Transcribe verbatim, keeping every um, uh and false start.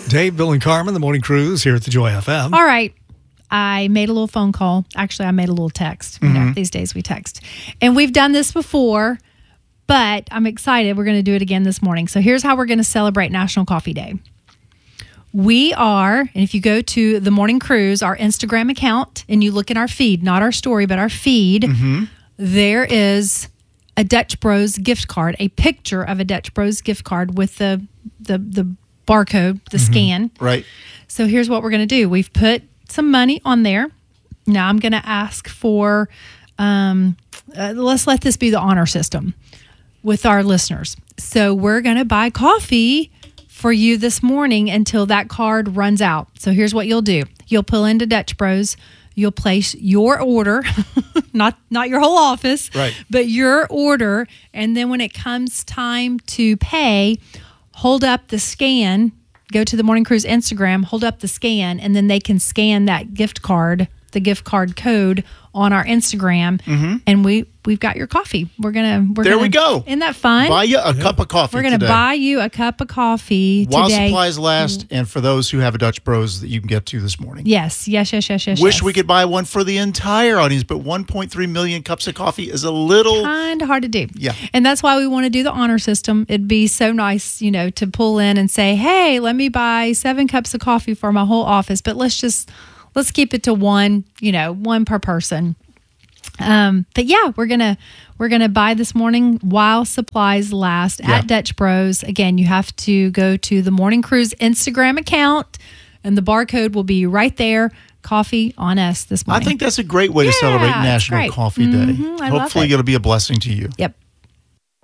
Dave, Bill, and Carmen, the Morning Cruise here at the Joy F M. All right. I made a little phone call. Actually, I made a little text. You Mm-hmm. know, these days we text. And we've done this before, but I'm excited. We're going to do it again this morning. So here's how we're going to celebrate National Coffee Day. We are, and if you go to the Morning Cruise, our Instagram account, and you look in our feed, not our story, but our feed, Mm-hmm. there is a Dutch Bros gift card, a picture of a Dutch Bros gift card with the the, the barcode, the Mm-hmm. scan. Right. So here's what we're going to do. We've put some money on there. Now I'm going to ask for, um, uh, let's let this be the honor system with our listeners. So we're going to buy coffee for you this morning until that card runs out. So here's what you'll do. You'll pull into Dutch Bros. You'll place your order, not not your whole office, Right. but your order. And then when it comes time to pay, hold up the scan, go to the Morning Cruise Instagram, hold up the scan, and then they can scan that gift card, the gift card code on our Instagram, Mm-hmm. and we we've got your coffee. We're gonna we're There gonna, we go. Isn't that fun? Buy you a cup of coffee We're gonna today. buy you a cup of coffee While today. supplies last, and for those who have a Dutch Bros that you can get to this morning. Yes, yes, yes, yes, yes. Wish yes. we could buy one for the entire audience, but one point three million cups of coffee is a little... Kind of hard to do. Yeah. And that's why we want to do the honor system. It'd be so nice, you know, to pull in and say, hey, let me buy seven cups of coffee for my whole office. But let's just, let's keep it to one, you know, one per person. Um, but yeah, we're going to, we're going to buy this morning while supplies last Yeah. at Dutch Bros. Again, you have to go to the Morning Cruise Instagram account and the barcode will be right there. Coffee on us this I morning. think that's a great way to Yeah, celebrate it's National great. Coffee Day. Mhm, I love Hopefully it. it'll be a blessing to you. Yep.